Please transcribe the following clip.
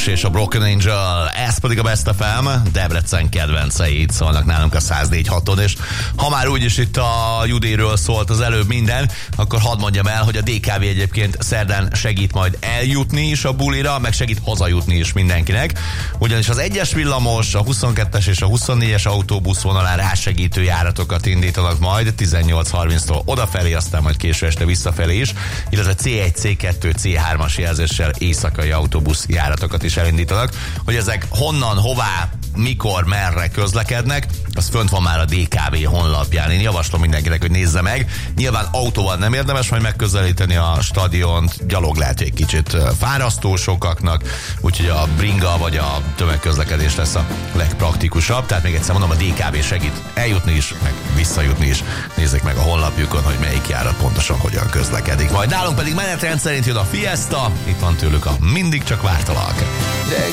és a Broken Angel, ez pedig a Best FM, Debrecen kedvencei itt szólnak nálunk a 104.6-on, és ha már úgyis itt a Judéről szólt az előbb minden, akkor hadd mondjam el, hogy a DKV egyébként szerdán segít majd eljutni is a bulira, meg segít hazajutni is mindenkinek, ugyanis az 1-es villamos, a 22-es és a 24-es autóbusz vonalán rásegítő járatokat indítanak majd 18:30-tól odafelé, aztán majd késő este visszafelé is, illetve C1, C2, C3-as jelzéssel éjszakai autóbusz járatokat is elindítanak. Hogy ezek honnan, hová, mikor, merre közlekednek, az fönt van már a DKV honlapján. Én javaslom mindenkinek, hogy nézze meg. Nyilván autóval nem érdemes majd megközelíteni a stadiont, gyalog lehet egy kicsit fárasztó sokaknak, úgyhogy a bringa vagy a tömegközlekedés lesz a legpraktikusabb. Tehát még egyszer mondom, a DKV segít eljutni is, meg visszajutni is. Nézzék meg a honlapjukon, hogy melyik járat pontosan hogyan közlekedik. Majd nálunk pedig menetrend szerint jön a Fiesta, itt van tőlük a Mindig csak vártalak.